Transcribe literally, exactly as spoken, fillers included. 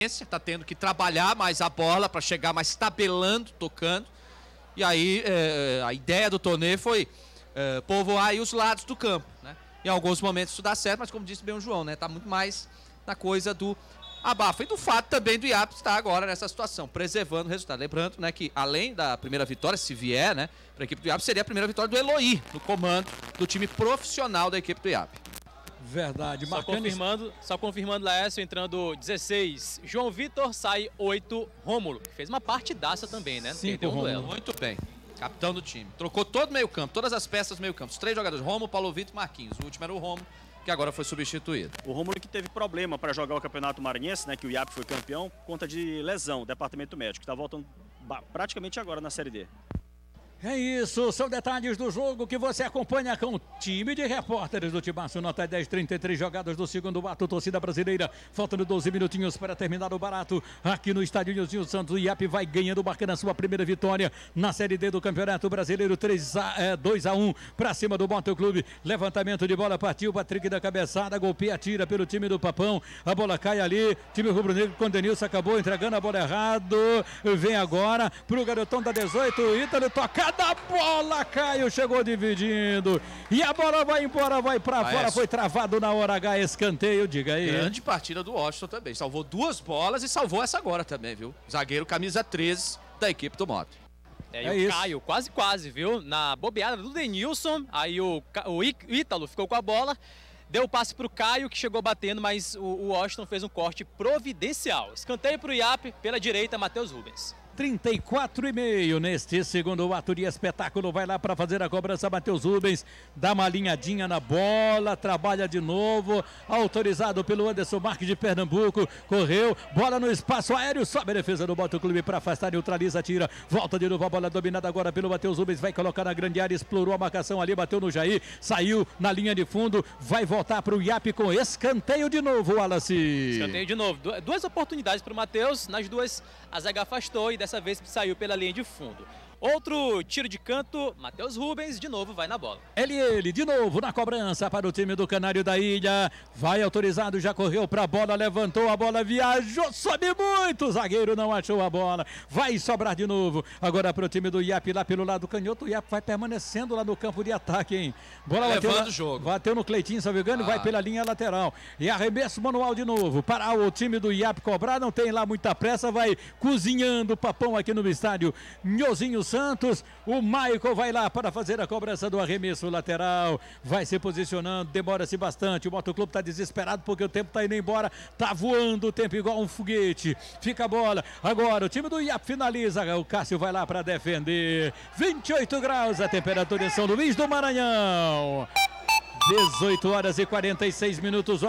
está tendo que trabalhar mais a bola para chegar mais tabelando, tocando. E aí é, a ideia do Tonê foi é, povoar aí os lados do campo, né? Em alguns momentos isso dá certo, mas como disse bem o João, né? Tá muito mais na coisa do abafa. E do fato também do I A P estar agora nessa situação, preservando o resultado. Lembrando, né, que além da primeira vitória, se vier, né, para a equipe do I A P, seria a primeira vitória do Eloy, no comando do time profissional da equipe do I A P. Verdade. Só confirmando, só confirmando, Laércio, entrando dezesseis, João Vitor, sai oito, Rômulo, que fez uma partidaça também, né? Cinco, um duelo. Muito bem. Capitão do time. Trocou todo o meio campo, todas as peças do meio campo. Os três jogadores, Rômulo, Paulo Vitor e Marquinhos. O último era o Rômulo, que agora foi substituído. O Rômulo que teve problema para jogar o Campeonato Maranhense, né, que o I A P foi campeão, por conta de lesão, departamento médico, que está voltando praticamente agora na Série D. É isso, são detalhes do jogo que você acompanha com o time de repórteres do Timaço, nota dez, trinta e três jogadas do segundo ato, torcida brasileira, faltando doze minutinhos para terminar o barato, aqui no estádio Nilzinho Santos. O I A P vai ganhando, marcando a sua primeira vitória na Série D do Campeonato Brasileiro, dois a um para cima do Motoclube, levantamento de bola, partiu, Patrick da cabeçada, golpeia, tira pelo time do Papão, a bola cai ali, time rubro-negro com Denilson acabou entregando a bola errado, vem agora pro garotão da dezoito, Ítalo, toca da bola, Caio chegou dividindo e a bola vai embora, vai pra Maestro. fora, foi travado na hora H, escanteio, diga aí. Grande partida do Washington também, salvou duas bolas e salvou essa agora também, viu? Zagueiro camisa treze da equipe do Moto. É, É e o isso. Caio, quase quase, viu? Na bobeada do Denilson, aí o, o Ítalo ficou com a bola, deu o passe pro Caio, que chegou batendo, mas o, o Washington fez um corte providencial. Escanteio pro I A P, pela direita, Matheus Rubens. trinta e quatro e meio neste segundo ato de espetáculo, vai lá para fazer a cobrança, Matheus Rubens, dá uma alinhadinha na bola, trabalha de novo, autorizado pelo Anderson Marques de Pernambuco, correu, bola no espaço aéreo, sobe a defesa do Motoclube para afastar, neutraliza, tira, volta de novo a bola dominada agora pelo Matheus Rubens, vai colocar na grande área, explorou a marcação ali, bateu no Jair, saiu na linha de fundo, vai voltar para o I A P com escanteio de novo, Wallace. Escanteio de novo, duas oportunidades para o Matheus, nas duas a zaga afastou e dessa vez saiu pela linha de fundo. Outro tiro de canto, Matheus Rubens de novo vai na bola. Ele, ele, de novo na cobrança para o time do Canário da Ilha. Vai autorizado, já correu para a bola, levantou a bola, viajou, sobe muito. O zagueiro não achou a bola. Vai sobrar de novo. Agora para o time do I A P lá pelo lado canhoto. O I A P vai permanecendo lá no campo de ataque, hein? Bola Levando bateu, lá, o jogo. bateu no Cleitinho, salve engano, ah. Vai pela linha lateral. E arremesso manual de novo. Para o time do I A P cobrar, não tem lá muita pressa. Vai cozinhando o papão aqui no estádio Nhozinho Santos, o Michael vai lá para fazer a cobrança do arremesso lateral, vai se posicionando, demora-se bastante, o Motoclube está desesperado porque o tempo está indo embora, está voando o tempo igual um foguete, fica a bola, agora o time do I A P finaliza, o Cássio vai lá para defender, vinte e oito graus a temperatura em São Luís do Maranhão, dezoito horas e quarenta e seis minutos.